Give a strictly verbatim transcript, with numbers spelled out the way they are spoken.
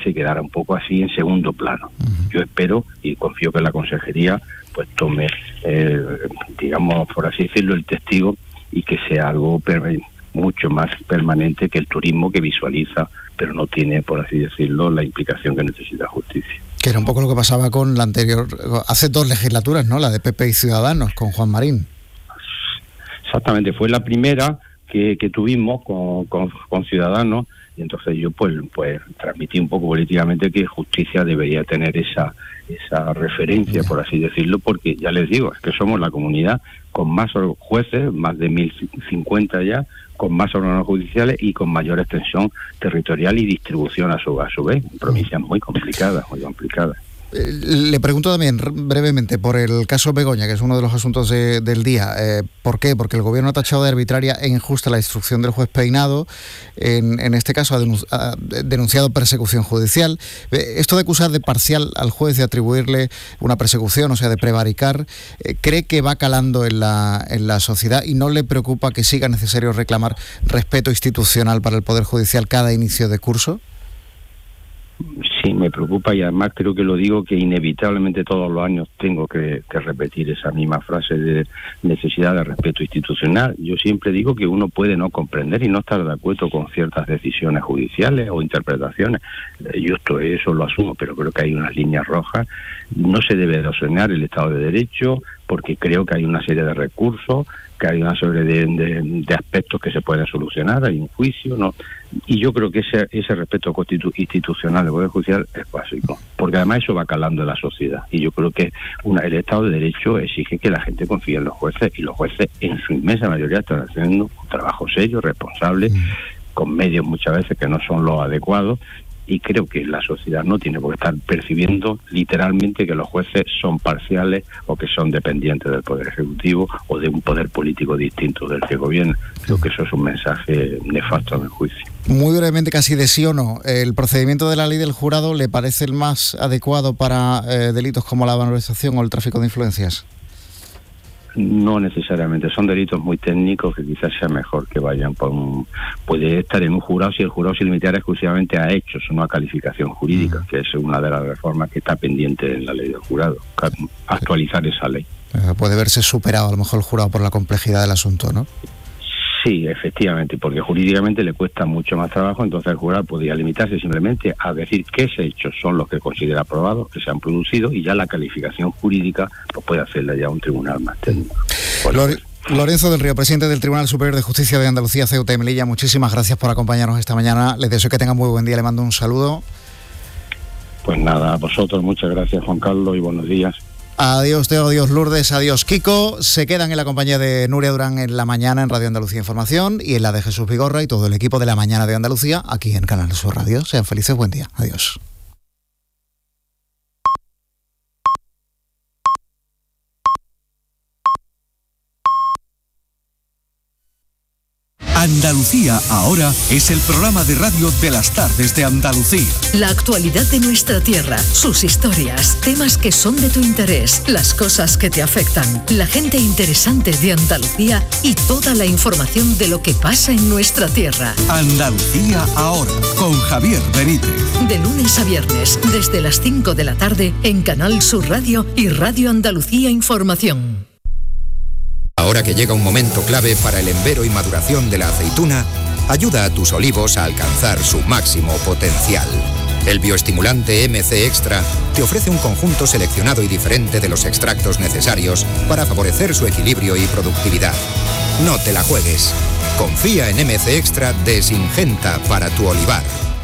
se quedara un poco así en segundo plano. Uh-huh. Yo espero y confío que la consejería pues tome, eh, digamos, por así decirlo, el testigo y que sea algo per- mucho más permanente que el turismo que visualiza, pero no tiene, por así decirlo, la implicación que necesita justicia. Que era un poco lo que pasaba con la anterior, hace dos legislaturas, ¿no? La de P P y Ciudadanos, con Juan Marín. Exactamente, fue la primera que, que tuvimos con, con, con Ciudadanos, y entonces yo pues, pues transmití un poco políticamente que justicia debería tener esa esa referencia, por así decirlo, porque ya les digo, es que somos la comunidad con más jueces, más de mil cincuenta ya, con más órganos judiciales y con mayor extensión territorial y distribución a su, a su vez, provincias muy complicadas, muy complicadas. Le pregunto también brevemente por el caso Begoña, que es uno de los asuntos de, del día. Eh, ¿Por qué? Porque el gobierno ha tachado de arbitraria e injusta la instrucción del juez Peinado. En, en este caso ha, denun- ha denunciado persecución judicial. Eh, esto de acusar de parcial al juez, de atribuirle una persecución, o sea, de prevaricar, eh, ¿cree que va calando en la, en la sociedad y no le preocupa que siga necesario reclamar respeto institucional para el Poder Judicial cada inicio de curso? Sí, me preocupa y además creo que lo digo que inevitablemente todos los años tengo que, que repetir esa misma frase de necesidad de respeto institucional. Yo siempre digo que uno puede no comprender y no estar de acuerdo con ciertas decisiones judiciales o interpretaciones. Yo esto, eso lo asumo, pero creo que hay unas líneas rojas. No se debe erosionar el Estado de Derecho porque creo que hay una serie de recursos, que hay una serie de, de, de aspectos que se pueden solucionar, hay un juicio, ¿no? Y yo creo que ese ese respeto constitu- institucional del Poder Judicial es básico, porque además eso va calando en la sociedad, y yo creo que una, el Estado de Derecho exige que la gente confíe en los jueces, y los jueces en su inmensa mayoría están haciendo un trabajo serio, responsable, mm. con medios muchas veces que no son los adecuados, y creo que la sociedad no tiene por qué estar percibiendo literalmente que los jueces son parciales o que son dependientes del Poder Ejecutivo o de un poder político distinto del que gobierna. Creo que eso es un mensaje nefasto en el juicio. Muy brevemente, casi de sí o no, ¿el procedimiento de la ley del jurado le parece el más adecuado para eh, delitos como la valorización o el tráfico de influencias? No necesariamente, son delitos muy técnicos que quizás sea mejor que vayan por un... Puede estar en un jurado si el jurado se limitara exclusivamente a hechos, no a calificación jurídica, mm. que es una de las reformas que está pendiente en la ley del jurado, actualizar esa ley. Puede verse superado a lo mejor el jurado por la complejidad del asunto, ¿no? Sí, efectivamente, porque jurídicamente le cuesta mucho más trabajo, entonces el jurado podría limitarse simplemente a decir qué hechos son los que considera aprobados, que se han producido, y ya la calificación jurídica pues puede hacerla ya un tribunal más técnico. Lore- Lorenzo del Río, presidente del Tribunal Superior de Justicia de Andalucía, Ceuta y Melilla, muchísimas gracias por acompañarnos esta mañana. Les deseo que tengan muy buen día, le mando un saludo. Pues nada, a vosotros, muchas gracias, Juan Carlos, y buenos días. Adiós Teo, adiós Lourdes, adiós Kiko. Se quedan en la compañía de Nuria Durán en la mañana en Radio Andalucía Información y en la de Jesús Vigorra y todo el equipo de la mañana de Andalucía aquí en Canal Sur Radio. Sean felices, buen día. Adiós. Andalucía ahora es el programa de radio de las tardes de Andalucía. La actualidad de nuestra tierra, sus historias, temas que son de tu interés, las cosas que te afectan, la gente interesante de Andalucía y toda la información de lo que pasa en nuestra tierra. Andalucía ahora, con Javier Benítez. De lunes a viernes, desde las cinco de la tarde, en Canal Sur Radio y Radio Andalucía Información. Ahora que llega un momento clave para el envero y maduración de la aceituna, ayuda a tus olivos a alcanzar su máximo potencial. El bioestimulante M C Extra te ofrece un conjunto seleccionado y diferente de los extractos necesarios para favorecer su equilibrio y productividad. No te la juegues. Confía en M C Extra de Syngenta para tu olivar.